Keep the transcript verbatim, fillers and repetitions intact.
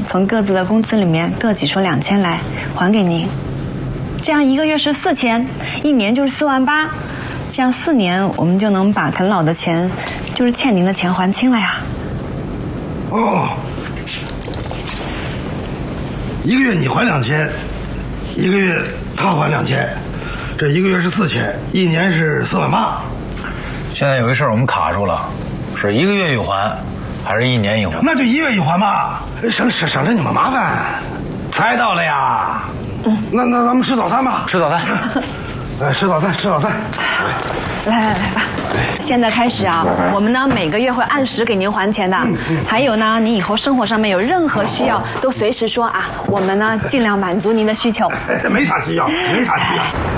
从各自的工资里面各挤出两千来还给您，这样一个月是四千，一年就是四万八，这样四年我们就能把啃老的钱，就是欠您的钱还清了呀。 哦，一个月你还两千，一个月他还两千，这一个月是四千，一年是四万八。 现在有一事儿我们卡住了，是一个月一还，还是一年一还？ 那就一月一还吧，省省省着你们麻烦。 猜到了呀。 嗯，那那咱们吃早餐吧。 吃早餐。 哎，吃早餐，吃早餐。 来来来吧，现在开始啊，我们呢每个月会按时给您还钱的。还有呢，你以后生活上面有任何需要，都随时说啊，我们呢尽量满足您的需求。 没啥需要，没啥需要。